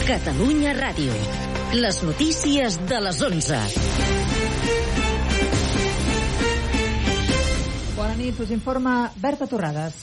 Catalunya Ràdio. Les notícies de les 11. Bona nit, us informa Berta Torrades.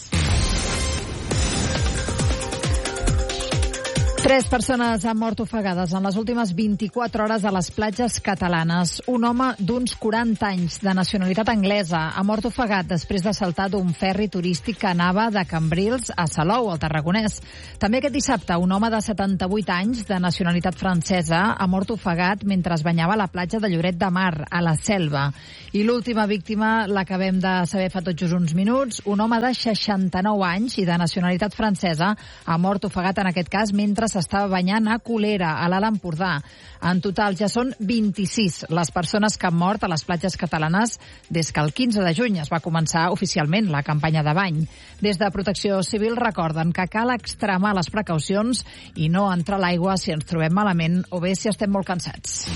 3 persones han mort ofegades en les últimes 24 hores a les platges catalanes. Un home d'uns 40 anys, de nacionalitat anglesa, ha mort ofegat després de saltar d'un ferri turístic que anava de Cambrils a Salou, al Tarragonès. També aquest dissabte, un home de 78 anys, de nacionalitat francesa, ha mort ofegat mentre es banyava a la platja de Lloret de Mar, a la Selva. I l'última víctima l'acabem de saber fa tot just uns minuts. Un home de 69 anys i de nacionalitat francesa ha mort ofegat en aquest cas mentre s'estava banyant a Colera, a l'Alt Empordà. En total ja són 26 les persones que han mort a les platges catalanes des que el 15 de juny es va començar oficialment la campanya de bany. Des de Protecció Civil recorden que cal extremar les precaucions i no entrar a l'aigua si ens trobem malament o bé si estem molt cansats.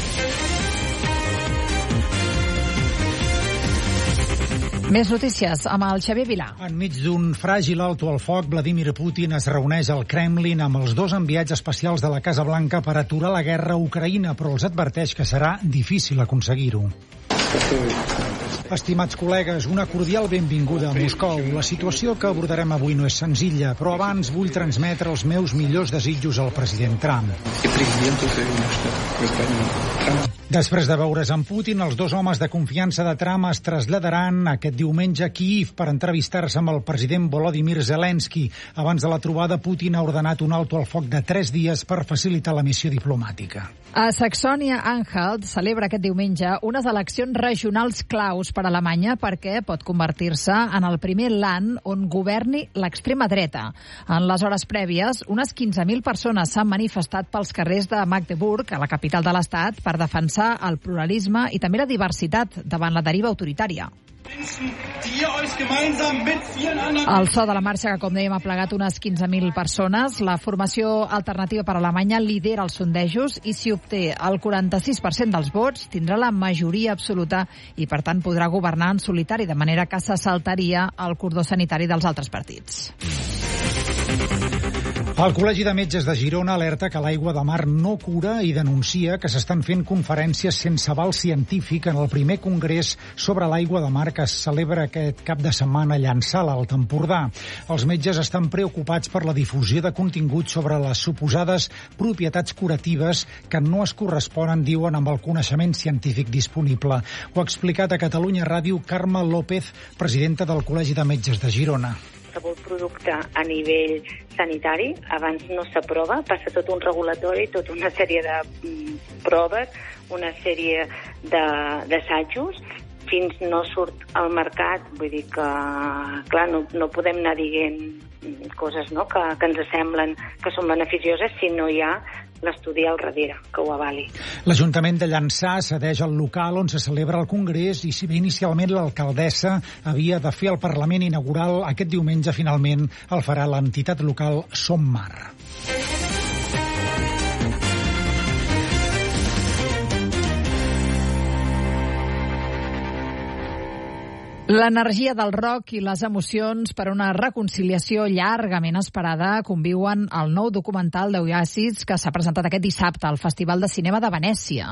Més notícies amb el Xavier Vilà. Enmig d'un fràgil alto al foc, Vladimir Putin es reuneix al Kremlin amb els 2 enviats especials de la Casa Blanca per aturar la guerra a Ucraïna, però els adverteix que serà difícil aconseguir-ho. Estimats col·legues, una cordial benvinguda a Moscou. La situació que abordarem avui no és senzilla, però abans vull transmetre els meus millors desitjos al president Trump. Després de veure's amb Putin, els 2 homes de confiança de Trump es traslladaran aquest diumenge a Kíiv per entrevistar-se amb el president Volodymyr Zelensky. Abans de la trobada, Putin ha ordenat un alto al foc de 3 dies per facilitar la missió diplomàtica. A Saxònia-Anhalt celebra aquest diumenge unes eleccions regionals claus per a Alemanya perquè pot convertir-se en el primer land on governi l'extrema dreta. En les hores prèvies, unes 15.000 persones s'han manifestat pels carrers de Magdeburg, a la capital de l'estat, per defensar el pluralisme i també la diversitat davant la deriva autoritària. El so de la marxa, que com dèiem ha plegat unes 15.000 persones, la formació alternativa per a Alemanya lidera els sondejos i si obté el 46% dels vots tindrà la majoria absoluta i per tant podrà governar en solitari, de manera que se saltaria el cordó sanitari dels altres partits. El Col·legi de Metges de Girona alerta que l'aigua de mar no cura i denuncia que s'estan fent conferències sense aval científic en el primer congrés sobre l'aigua de mar que es celebra aquest cap de setmana a Llançà, a l'Alt Empordà. Els metges estan preocupats per la difusió de contingut sobre les suposades propietats curatives que no es corresponen, diuen, amb el coneixement científic disponible. Ho ha explicat a Catalunya Ràdio Carme López, presidenta del Col·legi de Metges de Girona. Qualsevol producte a nivell sanitari abans no s'aprova, passa tot un regulatori, tota una sèrie de proves, una sèrie d'assajos, fins no surt al mercat. Vull dir que, clar, no podem anar dient coses, no?, que ens semblen que són beneficioses si no hi ha l'estudi al darrere, que ho avali. L'Ajuntament de Llançà cedeix el local on se celebra el Congrés i si bé inicialment l'alcaldessa havia de fer el Parlament inaugural aquest diumenge, finalment el farà l'entitat local Som Mar. L'energia del rock i les emocions per una reconciliació llargament esperada conviuen al nou documental d'Oasis que s'ha presentat aquest dissabte al Festival de Cinema de Venècia.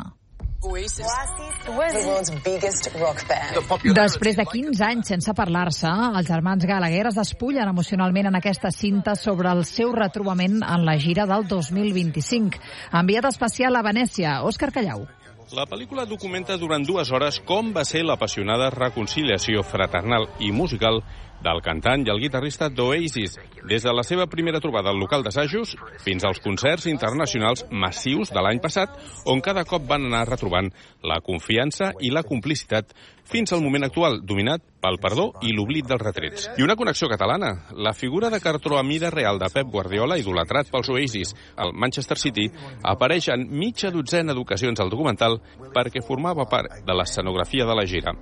Després de 15 anys sense parlar-se, els germans Gallagher es despullen emocionalment en aquesta cinta sobre el seu retrobament en la gira del 2025. Enviat especial a Venècia, Òscar Callau. La pel·lícula documenta durant 2 hores com va ser l'apassionada reconciliació fraternal i musical del cantant i el guitarrista d'Oasis, des de la seva primera trobada al local d'assajos fins als concerts internacionals massius de l'any passat, on cada cop van anar retrobant la confiança i la complicitat fins al moment actual, dominat pel perdó i l'oblit dels retrets. I una connexió catalana. La figura de cartró a mida real de Pep Guardiola, idolatrat pels Oasis al Manchester City, apareix en mitja dotzena d'ocasions al documental perquè formava part de l'escenografia de la gira.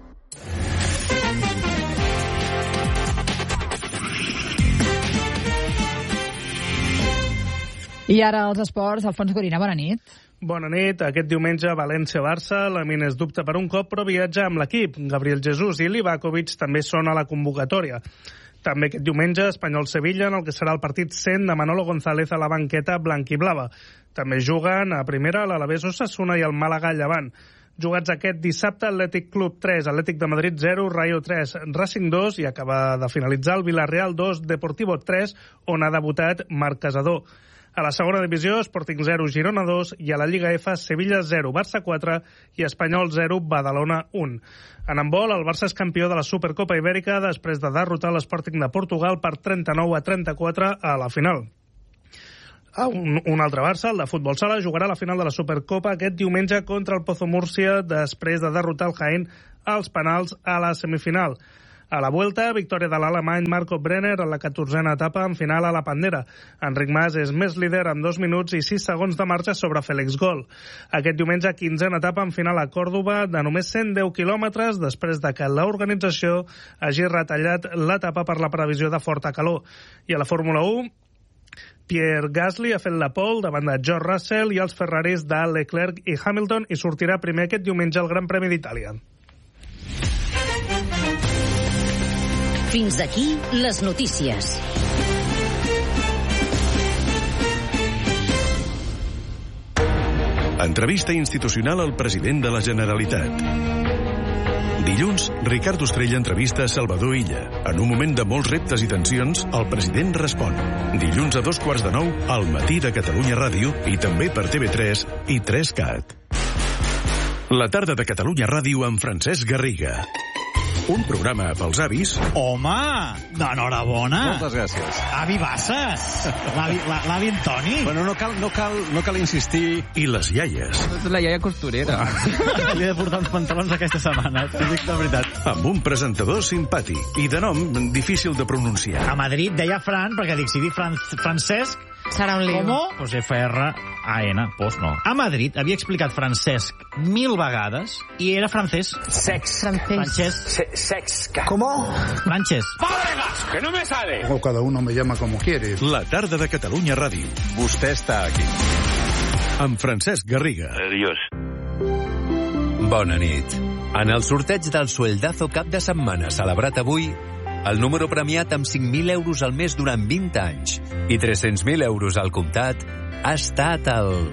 I ara els esports. Alfons Gorina, bona nit. Bona nit. Aquest diumenge València-Barça, Lamines dubta per un cop però viatja amb l'equip. Gabriel Jesús i Livakovic també són a la convocatòria. També aquest diumenge, Espanyol-Sevilla, en el que serà el partit 100 de Manolo González a la banqueta blanquiblava. També juguen a primera l'Alavés Osasuna i el Màlaga Llevant. Jugats aquest dissabte, Atlètic Club 3, Atlètic de Madrid 0, Rayo 3, Racing 2 i acaba de finalitzar el Villarreal 2, Deportivo 3, on ha debutat Marc Casador. A la segona divisió, Sporting 0, Girona 2 i a la Lliga F, Sevilla 0, Barça 4 i Espanyol 0, Badalona 1. En handbol, el Barça és campió de la Supercopa Ibèrica després de derrotar l'Sporting de Portugal per 39-34 a la final. Un altre Barça, el de futbol sala, jugarà la final de la Supercopa aquest diumenge contra el Pozo Múrcia després de derrotar el Jaén als penals a la semifinal. A la Vuelta, victòria de l'alemany Marco Brenner en la 14a etapa en final a la Pandera. Enric Mas és més líder amb 2 minuts i 6 segons de marxa sobre Félix Gol. Aquest diumenge, 15a etapa en final a Còrdova de només 110 quilòmetres després de que l'organització hagi retallat l'etapa per la previsió de forta calor. I a la Fórmula 1, Pierre Gasly ha fet la pole davant de George Russell i els Ferraris de Leclerc i Hamilton i sortirà primer aquest diumenge al Gran Premi d'Itàlia. Fins aquí les notícies. Entrevista institucional al president de la Generalitat. Dilluns, Ricard Ostrell entrevista a Salvador Illa. En un moment de molts reptes i tensions, el president respon. Dilluns a 8:45, al Matí de Catalunya Ràdio i també per TV3 i 3CAT. La tarda de Catalunya Ràdio amb Francesc Garriga. Un programa pels avis. Home, d'enhorabona. Moltes gràcies. Avi Bassas. L'avi Antoni. Bueno, no cal insistir. I les iaies. La iaia costurera. Li he de portar uns pantalons aquesta setmana, t'ho dic de veritat. Amb un presentador simpàtic i de nom difícil de pronunciar. A Madrid deia Fran, perquè dic, si dic Francesc, serà un lío. Com? Pues F-R-A-N, pues no. A Madrid havia explicat Francesc 1000 vegades i era francès. ¿Cómo? Francesc. ¡Fábregas! ¡Que no me sale! Cada uno me llama como quiere. La tarda de Catalunya Ràdio. Vostè està aquí. Amb Francesc Garriga. Adiós. Bona nit. En el sorteig del Sueldazo cap de setmana celebrat avui, el número premiat amb 5.000 euros al mes durant 20 anys i 300.000 euros al comptat ha estat el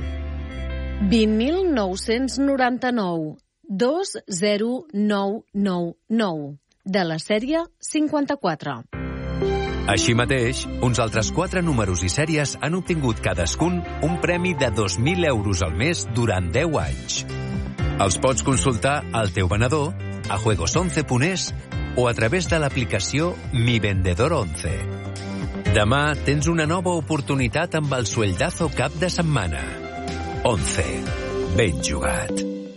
20.999 20999 de la sèrie 54. Així mateix, uns altres 4 números i sèries han obtingut cadascun un premi de 2.000 euros al mes durant 10 anys. Els pots consultar al teu venedor, a juegos11.es o a través de l'aplicació Mi Vendedor 11. Demà tens una nova oportunitat amb el Sueldazo cap de setmana. 11. Ben jugat.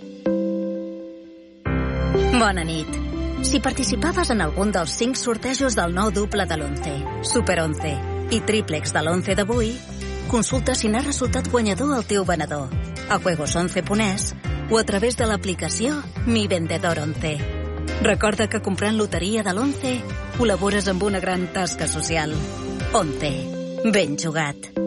Bona nit. Si participaves en algun dels 5 sortejos del nou duple de l'11, Super 11 i Triplex de l'11 d'avui, consulta si n'ha resultat guanyador el teu venedor, a juegos11.es o a través de l'aplicació Mi Vendedor 11. Recorda que comprant loteria de l'11 col·labores amb una gran tasca social. 11. Ben jugat.